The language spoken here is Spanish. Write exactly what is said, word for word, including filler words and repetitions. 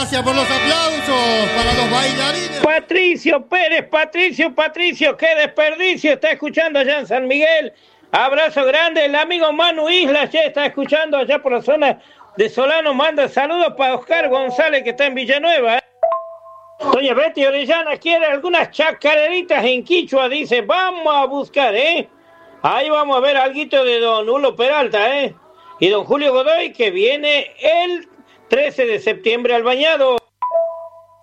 Gracias por los aplausos para los bailarines. Patricio Pérez, Patricio, Patricio, qué desperdicio. Está escuchando allá en San Miguel. Abrazo grande. El amigo Manu Islas ya está escuchando allá por la zona de Solano. Manda saludos para Oscar González, que está en Villanueva. ¿eh? Doña Betty Orellana quiere algunas chacareritas en quichua. Dice, vamos a buscar, ¿eh? Ahí vamos a ver alguito de don Hulo Peralta, ¿eh? Y don Julio Godoy, que viene el trece de septiembre al Bañado.